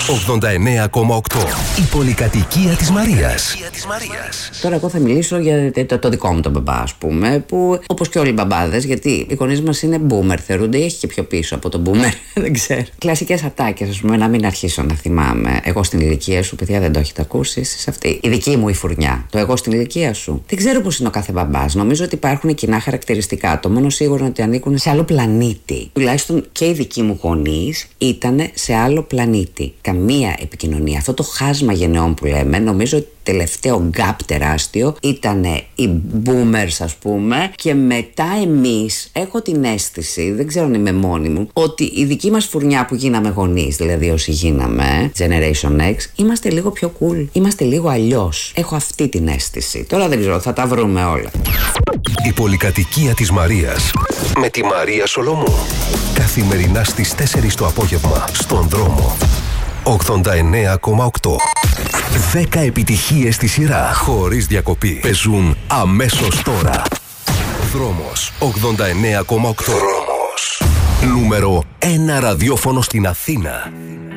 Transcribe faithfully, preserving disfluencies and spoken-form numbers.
ογδόντα εννέα κόμμα οκτώ. Η πολυκατοικία της Μαρίας. Τώρα εγώ θα μιλήσω για το, το δικό μου τον μπαμπά, ας πούμε, που όπως και όλοι οι μπαμπάδες, γιατί οι γονείς μας είναι boomer, θεωρούνται, ή έχει και πιο πίσω από τον boomer, δεν ξέρω. Κλασικές ατάκες, ας πούμε, να μην αρχίσω να θυμάμαι. Εγώ στην ηλικία σου, παιδιά, δεν το έχετε ακούσει, εσείς αυτή. Η δική μου η φουρνιά. Το εγώ στην ηλικία σου. Δεν ξέρω πώς είναι ο κάθε μπαμπάς. Νομίζω ότι υπάρχουν κοινά χαρακτηριστικά. Το μόνο σίγουρο είναι ότι ανήκουν σε άλλο πλανήτη. Τουλάχιστον και οι δικοί μου γονείς ήταν σε άλλο πλανήτη. Καμία επικοινωνία. Αυτό το χάσμα γενεών που λέμε, νομίζω ότι τελευταίο γκάπ τεράστιο ήταν οι boomers, ας πούμε, και μετά εμείς, έχω την αίσθηση, δεν ξέρω αν είμαι μόνη μου, ότι η δική μας φουρνιά που γίναμε γονείς, δηλαδή όσοι γίναμε Generation X, είμαστε λίγο πιο cool, είμαστε λίγο αλλιώς. Έχω αυτή την αίσθηση. Τώρα δεν ξέρω, θα τα βρούμε όλα. Η πολυκατοικία της Μαρίας με τη Μαρία Σολομού. Καθημερινά στις τέσσερις το απόγευμα στον δρόμο. ογδόντα εννέα κόμμα οκτώ. δέκα επιτυχίες στη σειρά, χωρίς διακοπή, παίζουν αμέσως τώρα. Δρόμος ογδόντα εννέα κόμμα οκτώ. Δρόμος. Νούμερο ένα ραδιόφωνο στην Αθήνα.